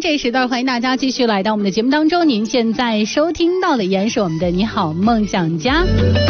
这时段欢迎大家继续来到我们的节目当中。您现在收听到的依然是我们的你好梦想家，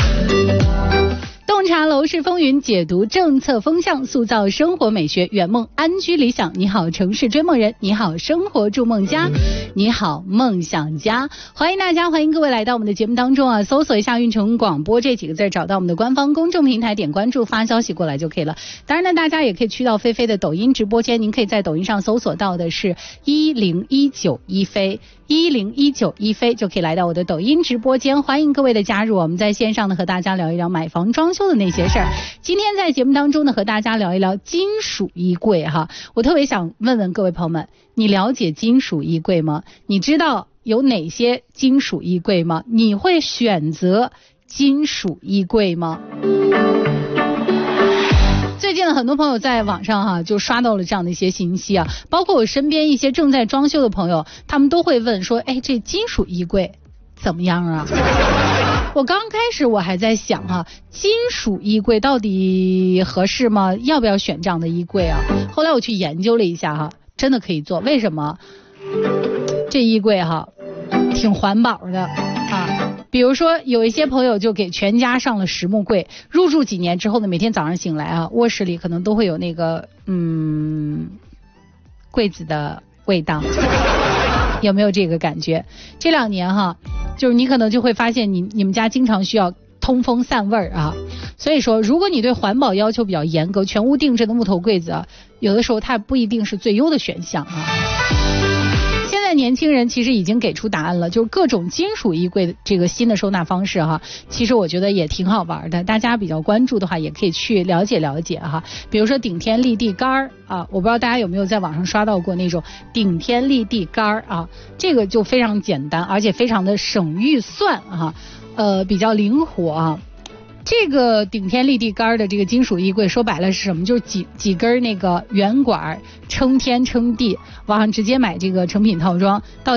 洞察楼市风云，解读政策风向，塑造生活美学，圆梦安居理想。你好城市追梦人，你好生活筑梦家，你好梦想家。欢迎大家，欢迎各位来到我们的节目当中啊！搜索一下运城广播这几个字，找到我们的官方公众平台，点关注发消息过来就可以了。当然呢，大家也可以去到菲菲的抖音直播间，您可以在抖音上搜索到的是1019一菲，1019一菲就可以来到我的抖音直播间，欢迎各位的加入。我们在线上呢和大家聊一聊买房装修的那些事儿。今天在节目当中呢和大家聊一聊金属衣柜哈。我特别想问问各位朋友们，你了解金属衣柜吗？你知道有哪些金属衣柜吗？你会选择金属衣柜吗？最近呢，很多朋友在网上就刷到了这样的一些信息啊，包括我身边一些正在装修的朋友，他们都会问说，哎，这金属衣柜怎么样啊？我刚开始我还在想金属衣柜到底合适吗？要不要选这样的衣柜啊？后来我去研究了一下真的可以做。为什么？这衣柜挺环保的比如说有一些朋友就给全家上了实木柜，入住几年之后呢，每天早上醒来卧室里可能都会有那个柜子的味道。有没有这个感觉？这2年就是你可能就会发现你们家经常需要通风散味所以说如果你对环保要求比较严格，全屋定制的木头柜子有的时候它不一定是最优的选项现在年轻人其实已经给出答案了，就是各种金属衣柜的这个新的收纳方式其实我觉得也挺好玩的，大家比较关注的话也可以去了解了解比如说顶天立地杆我不知道大家有没有在网上刷到过那种顶天立地杆这个就非常简单，而且非常的省预算比较灵活这个顶天立地杆的这个金属衣柜说白了是什么？就是几根那个圆管撑天撑地，网上直接买这个成品套装到